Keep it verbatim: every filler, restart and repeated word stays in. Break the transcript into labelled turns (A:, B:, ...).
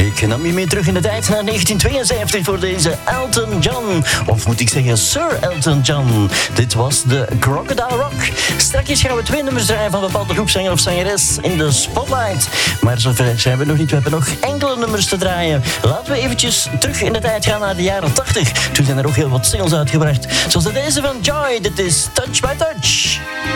A: Ik nam je mee terug in de tijd naar negentien tweeënzeventig voor deze Elton John. Of moet ik zeggen Sir Elton John. Dit was de Crocodile Rock. Straks gaan we twee nummers draaien van een bepaalde groepszanger of zangeres in de Spotlight. Maar zover zijn we nog niet. We hebben nog enkele nummers te draaien. Laten we eventjes terug in de tijd gaan naar de jaren tachtig. Toen zijn er ook heel wat singles uitgebracht. Zoals deze van Joy. Dit is Touch by Touch.